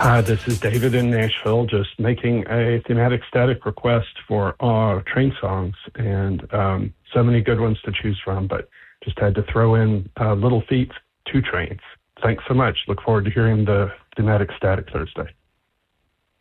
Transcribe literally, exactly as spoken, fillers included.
Hi, this is David in Nashville, just making a thematic static request for uh, train songs, and um, so many good ones to choose from, but just had to throw in uh, Little Feat's Two Trains. Thanks so much. Look forward to hearing the thematic static Thursday.